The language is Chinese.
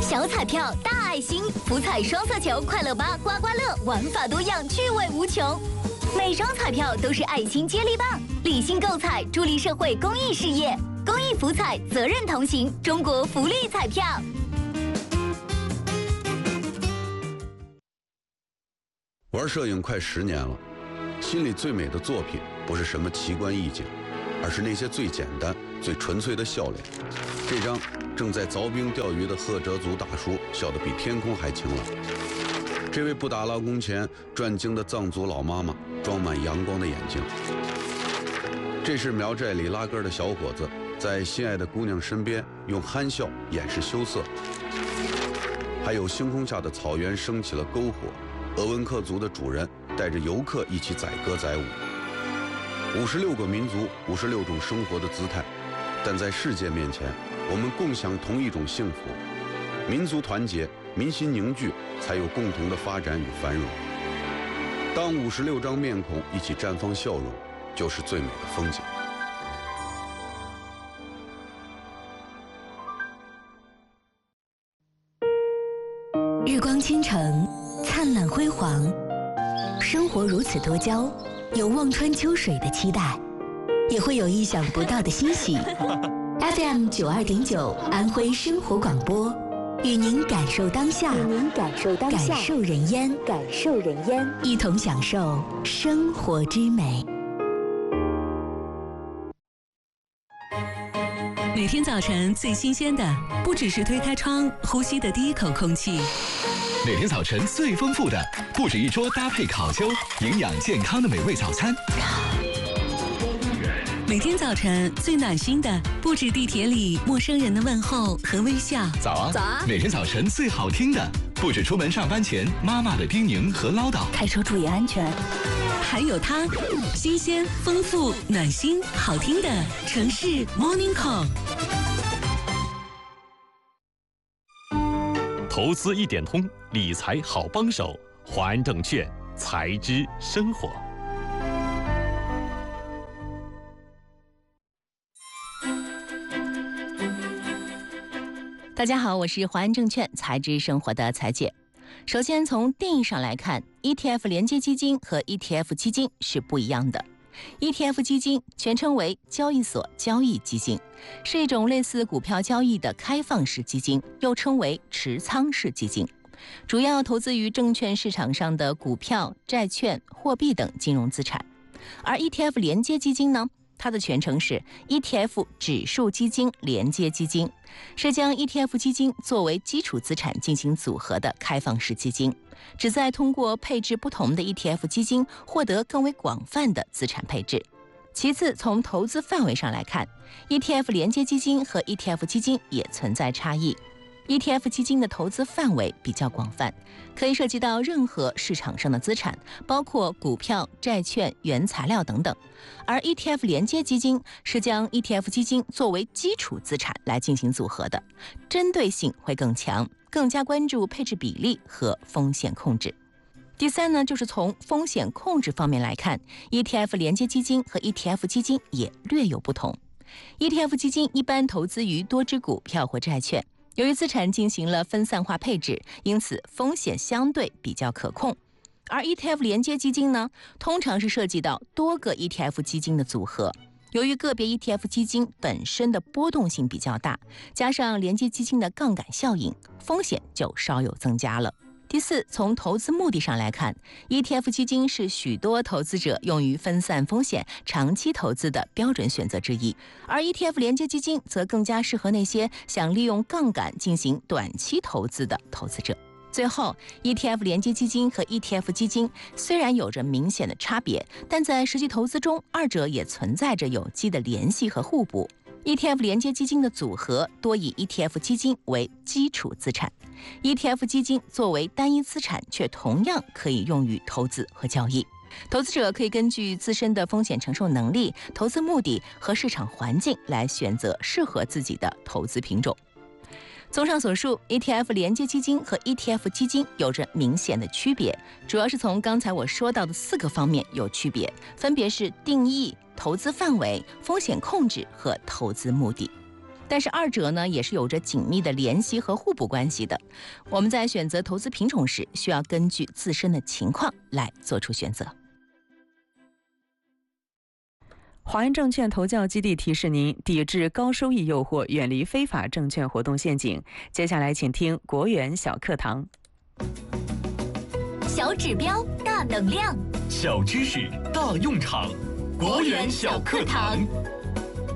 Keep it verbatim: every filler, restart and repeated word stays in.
小彩票大爱心，福彩双色球快乐吧刮刮乐，玩法多样，趣味无穷。每张彩票都是爱心接力棒，理性购彩，助力社会公益事业。公益福彩，责任同行，中国福利彩票。 玩摄影快十年了，心里最美的作品不是什么奇观异景，而是那些最简单、最纯粹的笑脸。这张正在凿冰钓鱼的赫哲族大叔笑得比天空还晴朗。这位布达拉宫前转经的藏族老妈妈装满阳光的眼睛。这是苗寨里拉歌的小伙子在心爱的姑娘身边用憨笑掩饰羞涩。还有星空下的草原升起了篝火，鄂温克族的主人带着游客一起载歌载舞。五十六个民族，五十六种生活的姿态，但在世界面前，我们共享同一种幸福。民族团结，民心凝聚，才有共同的发展与繁荣。当五十六张面孔一起绽放笑容，就是最美的风景。 日光倾城，灿烂辉煌，生活如此多娇，有望穿秋水的期待，也会有意想不到的欣喜。F M 九二点九，安徽生活广播，与您感受当下，与您感受当下，感受人烟，感受人烟，一同享受生活之美。 每天早晨最新鲜的，不只是推开窗呼吸的第一口空气。 每天早晨最丰富的，不止一桌搭配烤秋、营养健康的美味早餐。 每天早晨最暖心的，不止地铁里陌生人的问候和微笑。 早啊， 早啊！ 每天早晨最好听的，不止出门上班前妈妈的叮咛和唠叨。 开车注意安全。 还有它，新鲜、丰富、暖心、好听的城市 Morning Call。 投资一点通，理财好帮手，华安证券财知生活。 大家好，我是华安证券财知生活的财姐。首先从定义上来看 ，E T F 连接基金和 E T F 基金是不一样的。E T F 基金全称为交易所交易基金，是一种类似股票交易的开放式基金，又称为持仓式基金，主要投资于证券市场上的股票、债券、货币等金融资产。而 E T F 连接基金呢，它的全称是 E T F 指数基金连接基金，是将 E T F 基金作为基础资产进行组合的开放式基金，旨在通过配置不同的 E T F 基金获得更为广泛的资产配置。其次，从投资范围上来看 ，E T F 连接基金和 E T F 基金也存在差异。E T F 基金的投资范围比较广泛，可以涉及到任何市场上的资产，包括股票、债券、原材料等等。而 E T F 连接基金是将 E T F 基金作为基础资产来进行组合的，针对性会更强，更加关注配置比例和风险控制。第三呢，就是从风险控制方面来看 ，E T F 连接基金和 E T F 基金也略有不同。E T F 基金一般投资于多只股票或债券。由于资产进行了分散化配置，因此风险相对比较可控。而 E T F 连接基金呢，通常是涉及到多个 E T F 基金的组合。由于个别 E T F 基金本身的波动性比较大，加上连接基金的杠杆效应，风险就稍有增加了。第四，从投资目的上来看 ，E T F 基金是许多投资者用于分散风险、长期投资的标准选择之一，而 E T F 连接基金则更加适合那些想利用杠杆进行短期投资的投资者。最后 ，E T F 连接基金和 E T F 基金虽然有着明显的差别，但在实际投资中，二者也存在着有机的联系和互补。E T F 连接基金的组合多以 E T F 基金为基础资产 ，E T F 基金作为单一资产，却同样可以用于投资和交易。投资者可以根据自身的风险承受能力、投资目的和市场环境来选择适合自己的投资品种。综上所述 ，E T F 连接基金和 E T F 基金有着明显的区别，主要是从刚才我说到的四个方面有区别，分别是定义、投资范围、风险控制和投资目的。 但是二者呢也是有着紧密的联系和互补关系的。我们在选择投资品种时，需要根据自身的情况来做出选择。 华安证券投教基地提示您：抵制高收益诱惑，远离非法证券活动陷阱。接下来，请听国元小课堂。 小指标大能量， 小知识大用场，国元小课堂。